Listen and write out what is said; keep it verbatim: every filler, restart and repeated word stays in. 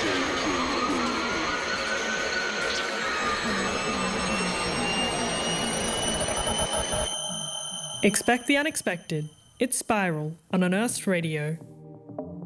Expect the unexpected. It's Spiral on Unearthed Radio.